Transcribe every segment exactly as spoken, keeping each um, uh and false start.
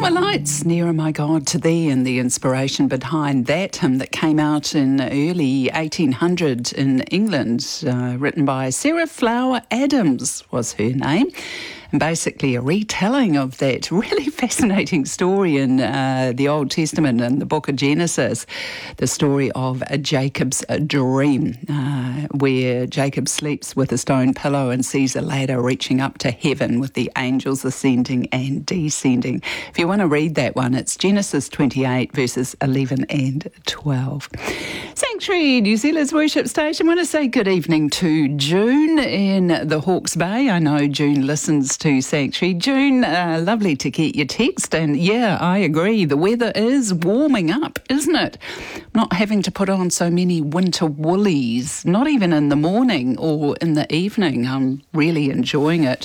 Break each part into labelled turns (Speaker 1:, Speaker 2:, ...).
Speaker 1: Noah Lights, Nearer My God to Thee, and the inspiration behind that hymn that came out in early eighteen hundred in England, uh, written by Sarah Flower Adams was her name. And basically a retelling of that really fascinating story in uh, the Old Testament in the book of Genesis, the story of Jacob's dream, uh, where Jacob sleeps with a stone pillow and sees a ladder reaching up to heaven with the angels ascending and descending. If you want to read that one, it's Genesis twenty-eight, verses eleven and twelve. Sanctuary, New Zealand's worship station. I want to say good evening to June in the Hawke's Bay. I know June listens to Sanctuary. June, uh, lovely to get your text. And yeah, I agree. The weather is warming up, isn't it? Not having to put on so many winter woolies, not even in the morning or in the evening. I'm really enjoying it.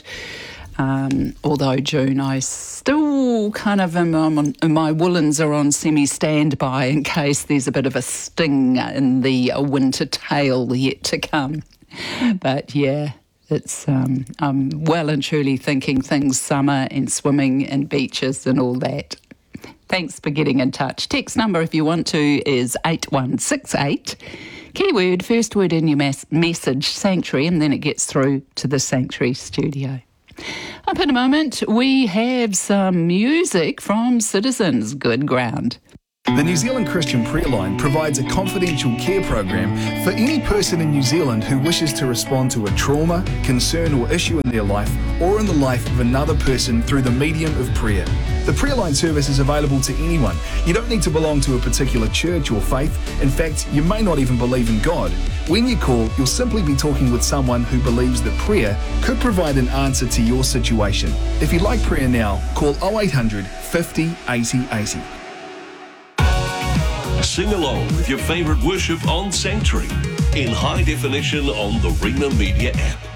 Speaker 1: Um, although, June, I still kind of am on, my woolens are on semi-standby in case there's a bit of a sting in the winter tail yet to come. But yeah, it's um, I'm well and truly thinking things summer and swimming and beaches and all that. Thanks for getting in touch. Text number, if you want to, is eight one six eight. Keyword, first word in your mas- message, Sanctuary, and then it gets through to the Sanctuary studio. Up in a moment, we have some music from Citizens Good Ground.
Speaker 2: The New Zealand Christian Prayer Line provides a confidential care program for any person in New Zealand who wishes to respond to a trauma, concern or issue in their life or in the life of another person through the medium of prayer. The Prayer Line service is available to anyone. You don't need to belong to a particular church or faith. In fact, you may not even believe in God. When you call, you'll simply be talking with someone who believes that prayer could provide an answer to your situation. If you'd like prayer now, call oh eight hundred, fifty, eighty, eighty.
Speaker 3: Sing along with your favourite worship on Sanctuary in high definition on the Rima Media app.